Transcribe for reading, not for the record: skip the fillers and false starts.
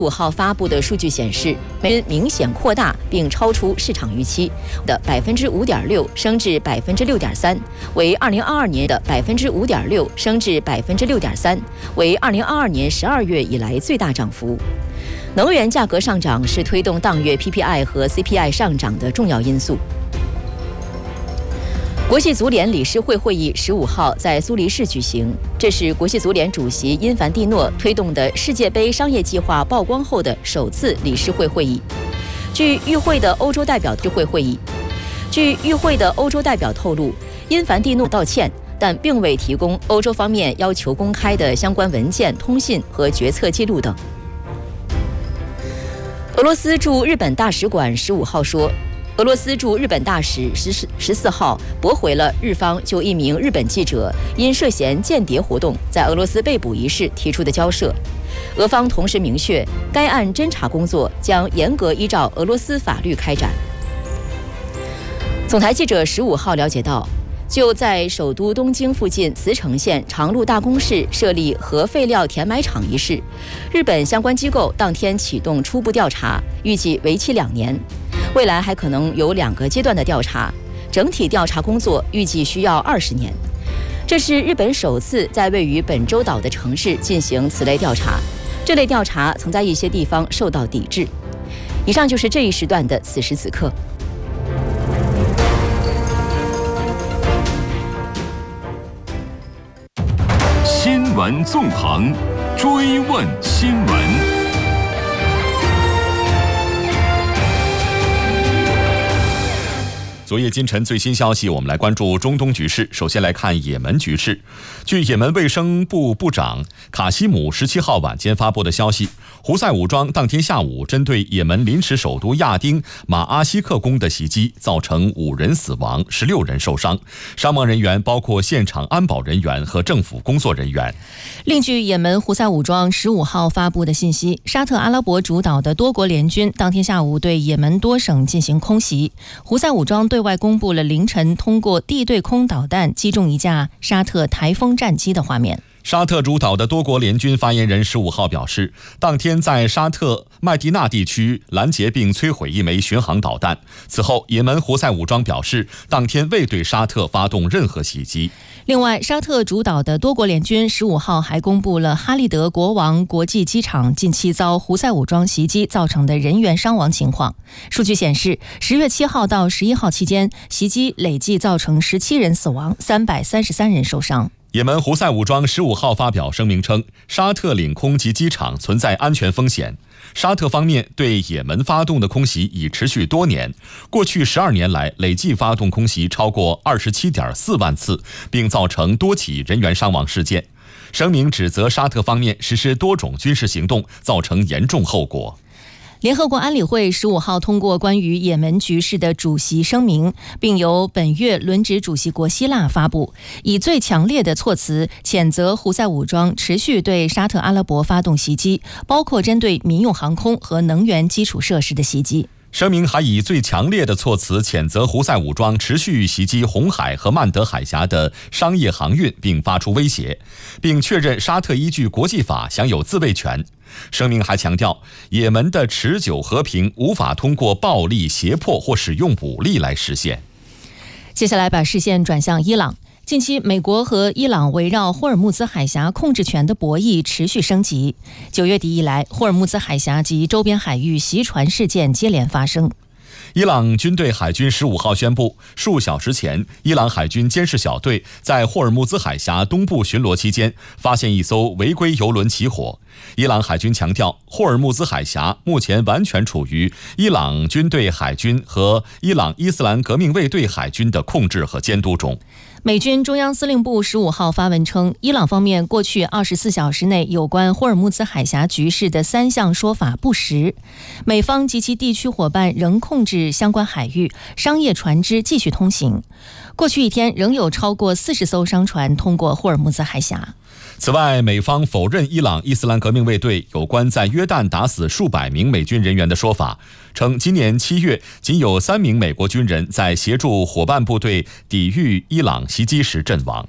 5号发布的数据显示，美元明显扩大并超出市场预期的5.6%升至6.3%，为2022年的5.6%升至6.3%，为2022年12月以来最大涨幅。能源价格上涨是推动当月 PPI 和 CPI 上涨的重要因素。国际足联理事会会议15号在苏黎世举行，这是国际足联主席因凡蒂诺推动的世界杯商业计划曝光后的首次理事会会议。据与会的欧洲代表透露，因凡蒂诺道歉，但并未提供欧洲方面要求公开的相关文件、通信和决策记录等。俄罗斯驻日本大使馆15号说，俄罗斯驻日本大使14号驳回了日方就一名日本记者因涉嫌间谍活动在俄罗斯被捕一事提出的交涉。俄方同时明确，该案侦查工作将严格依照俄罗斯法律开展。总台记者15号了解到，就在首都东京附近茨城县长鹿大宫市设立核废料填埋场一事，日本相关机构当天启动初步调查，预计为期2年。未来还可能有2个阶段的调查，整体调查工作预计需要20年。这是日本首次在位于本州岛的城市进行此类调查，这类调查曾在一些地方受到抵制。以上就是这一时段的此时此刻。 新闻纵横，追问新闻。 昨夜今晨最新消息，我们来关注中东局势。首先来看也门局势。据也门卫生部部长卡西姆17号晚间发布的消息，胡塞武装当天下午针对也门临时首都亚丁马阿西克宫的袭击，造成5人死亡，16人受伤，伤亡人员包括现场安保人员和政府工作人员。 另据也门胡塞武装15号发布的信息，沙特阿拉伯主导的多国联军当天下午对也门多省进行空袭，胡塞武装对外公布了凌晨通过地对空导弹击中一架沙特台风战机的画面。 沙特主导的多国联军发言人15号表示，当天在沙特麦地那地区拦截并摧毁一枚巡航导弹。此后，也门胡塞武装表示，当天未对沙特发动任何袭击。 另外，沙特主导的多国联军15号还公布了哈利德国王国际机场近期遭胡塞武装袭击造成的人员伤亡情况。数据显示，10月7号到11号期间，袭击累计造成17人死亡，333人受伤。 也门胡塞武装15号发表声明称，沙特领空及机场存在安全风险。沙特方面对也门发动的空袭已持续多年，过去12年来累计发动空袭超过27.4万次，并造成多起人员伤亡事件。声明指责沙特方面实施多种军事行动，造成严重后果。 联合国安理会15号通过关于也门局势的主席声明，并由本月轮值主席国希腊发布，以最强烈的措辞谴责胡塞武装持续对沙特阿拉伯发动袭击，包括针对民用航空和能源基础设施的袭击。 声明还以最强烈的措辞谴责胡塞武装持续袭击红海和曼德海峡的商业航运，并发出威胁，并确认沙特依据国际法享有自卫权。声明还强调，也门的持久和平无法通过暴力、胁迫或使用武力来实现。 接下来把视线转向伊朗。近期，美国和伊朗围绕霍尔木兹海峡控制权的博弈持续升级。9月底以来，霍尔木兹海峡及周边海域袭船事件接连发生。 伊朗军队海军15号宣布，数小时前，伊朗海军监视小队在霍尔木兹海峡东部巡逻期间，发现一艘违规油轮起火。伊朗海军强调，霍尔木兹海峡目前完全处于伊朗军队海军和伊朗伊斯兰革命卫队海军的控制和监督中。 美军中央司令部15号发文称，伊朗方面过去24小时内有关霍尔木兹海峡局势的3项说法不实，美方及其地区伙伴仍控制相关海域，商业船只继续通行。过去一天仍有超过40艘商船通过霍尔木兹海峡。 此外，美方否认伊朗伊斯兰革命卫队有关在约旦打死数百名美军人员的说法，称今年7月仅有3名美国军人在协助伙伴部队抵御伊朗袭击时阵亡。